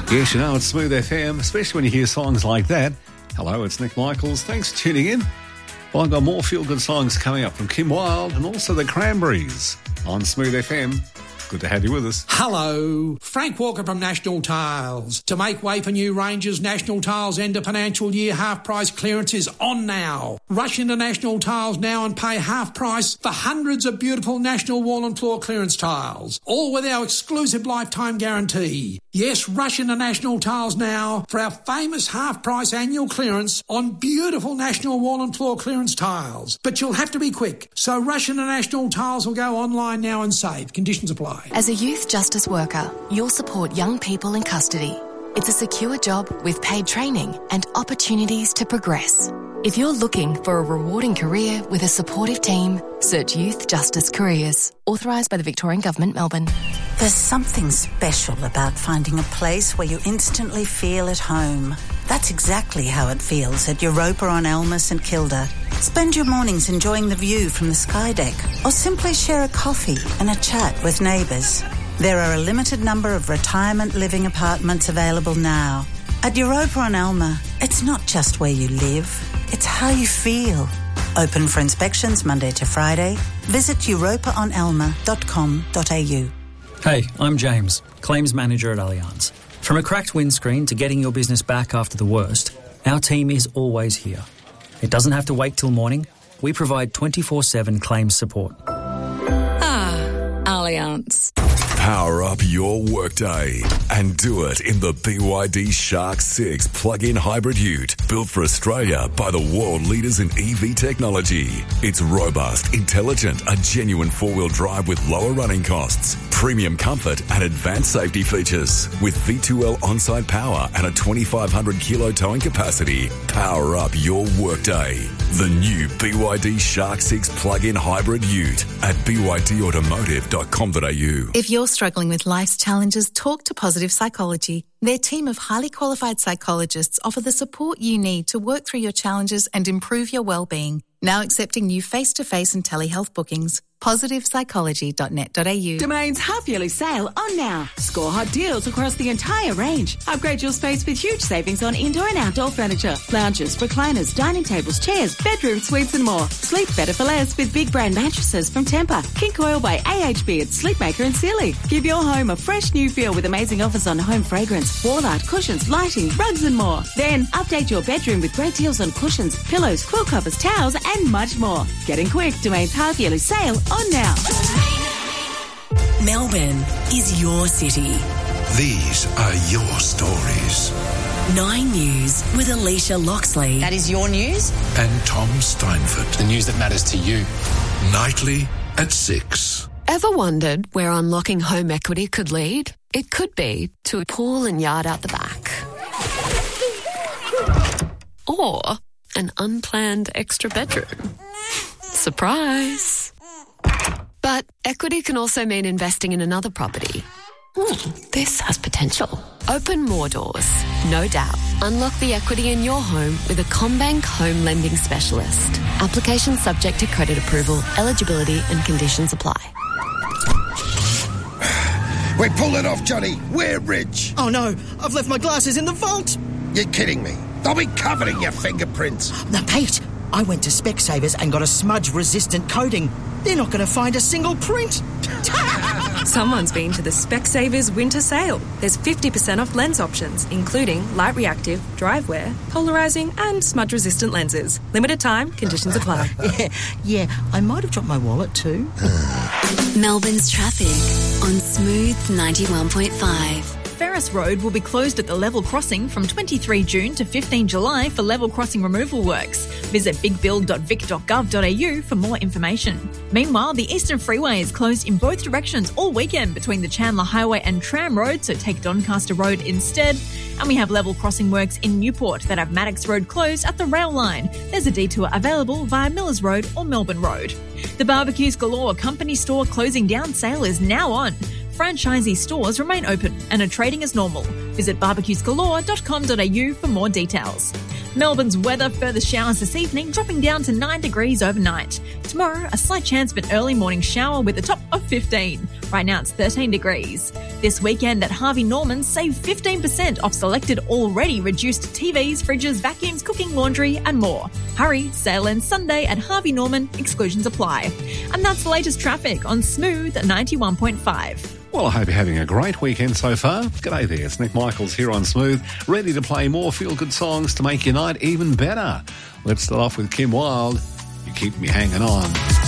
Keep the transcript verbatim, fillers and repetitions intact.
Yes, you know, it's Smooth F M, especially when you hear songs like that. Hello, it's Nick Michaels. Thanks for tuning in. Well, I've got more feel-good songs coming up from Kim Wilde and also the Cranberries on Smooth F M. Good to have you with us. Hello, Frank Walker from National Tiles. To make way for new ranges, National Tiles end of financial year half-price clearance is on now. Rush into National Tiles now and pay half price for hundreds of beautiful National wall and floor clearance tiles, all with our exclusive lifetime guarantee. Yes, rush into National Tiles now for our famous half-price annual clearance on beautiful National wall and floor clearance tiles. But you'll have to be quick, so rush into National Tiles or go online now and save. Conditions apply. As a youth justice worker, you'll support young people in custody. It's a secure job with paid training and opportunities to progress. If you're looking for a rewarding career with a supportive team, search Youth Justice Careers. Authorised by the Victorian Government, Melbourne. There's something special about finding a place where you instantly feel at home. That's exactly how it feels at Europa on Elmer St Kilda. Spend your mornings enjoying the view from the sky deck, or simply share a coffee and a chat with neighbours. There are a limited number of retirement living apartments available now. At Europa on Elmer, it's not just where you live, it's how you feel. Open for inspections Monday to Friday. Visit europa on elmer dot com dot a u. Hey, I'm James, Claims Manager at Allianz. From a cracked windscreen to getting your business back after the worst, our team is always here. It doesn't have to wait till morning. We provide twenty-four seven claims support. Ah, Allianz. Power up your workday and do it in the B Y D Shark six plug-in hybrid ute, built for Australia by the world leaders in E V technology. It's robust, intelligent, a genuine four-wheel drive with lower running costs, premium comfort and advanced safety features. With V two L on-site power and a twenty-five hundred kilo towing capacity, power up your workday. The new B Y D Shark six plug-in hybrid ute at b y d automotive dot com dot a u. If you're struggling with life's challenges, talk to Positive Psychology. Their team of highly qualified psychologists offer the support you need to work through your challenges and improve your well-being. Now accepting new face-to-face and telehealth bookings. positive psychology dot net dot a u. Domain's half-yearly sale on now. Score hot deals across the entire range. Upgrade your space with huge savings on indoor and outdoor furniture, lounges, recliners, dining tables, chairs, bedroom suites and more. Sleep better for less with big brand mattresses from Tempur, King Coil by A H B at Sleepmaker and Sealy. Give your home a fresh new feel with amazing offers on home fragrance, wall art, cushions, lighting, rugs and more. Then update your bedroom with great deals on cushions, pillows, quilt covers, towels and much more. Get in quick. Domain's half-yearly sale on now. Melbourne is your city. These are your stories. Nine News with Alicia Loxley. That is your news. And Tom Steinford. The news that matters to you. Nightly at six. Ever wondered where unlocking home equity could lead? It could be to a pool and yard out the back. Or an unplanned extra bedroom. Surprise! But equity can also mean investing in another property. Hmm, this has potential. Open more doors, no doubt. Unlock the equity in your home with a CommBank home lending specialist. Application subject to credit approval, eligibility and conditions apply. We pulled it off, Johnny. We're rich. Oh no, I've left my glasses in the vault. You're kidding me. They'll be covered in your fingerprints. No, Pete. I went to Specsavers and got a smudge-resistant coating. They're not going to find a single print. Someone's been to the Specsavers winter sale. There's fifty percent off lens options, including light reactive, drive wear, polarising and smudge-resistant lenses. Limited time, conditions apply. yeah, yeah, I might have dropped my wallet too. Melbourne's traffic on Smooth ninety-one point five. Ferris Road will be closed at the level crossing from twenty-third June to fifteenth July for level crossing removal works. Visit big build dot vic dot gov dot a u for more information. Meanwhile, the Eastern Freeway is closed in both directions all weekend between the Chandler Highway and Tram Road, so take Doncaster Road instead. And we have level crossing works in Newport that have Maddox Road closed at the rail line. There's a detour available via Millers Road or Melbourne Road. The Barbecues Galore company store closing down sale is now on. Franchisee stores remain open and are trading as normal. Visit barbecues galore dot com dot a u for more details. Melbourne's weather, further showers this evening, dropping down to nine degrees overnight. Tomorrow, a slight chance of an early morning shower with a top of fifteen. Right now it's thirteen degrees. This weekend at Harvey Norman, save fifteen percent off selected already reduced T Vs, fridges, vacuums, cooking, laundry and more. Hurry, sale ends Sunday at Harvey Norman, exclusions apply. And that's the latest traffic on Smooth ninety-one point five. Well, I hope you're having a great weekend so far. G'day there, it's Nick Michaels here on Smooth, ready to play more feel-good songs to make your night even better. Let's start off with Kim Wilde, You Keep Me Hanging On.